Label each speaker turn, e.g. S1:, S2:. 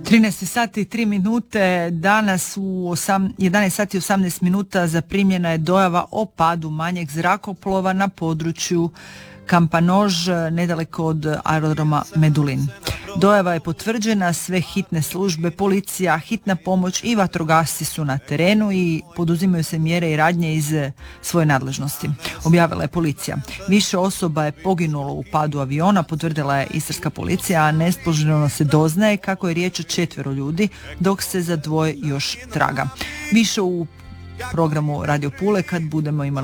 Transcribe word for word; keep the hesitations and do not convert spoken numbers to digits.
S1: trinaest sati i tri minute, danas u jedanaest sati i osamnaest minuta zaprimljena je dojava o padu manjeg zrakoplova na području Kampanož, nedaleko od aerodroma Medulin. Dojava je potvrđena, sve hitne službe, policija, hitna pomoć i vatrogasci su na terenu i poduzimaju se mjere i radnje iz svoje nadležnosti, objavila je policija. Više osoba je poginulo u padu aviona, potvrdila je istarska policija, a nespoželjno se doznaje kako je riječ o četvero ljudi, dok se za dvoje još traga. Više u programu Radio Pule kad budemo imali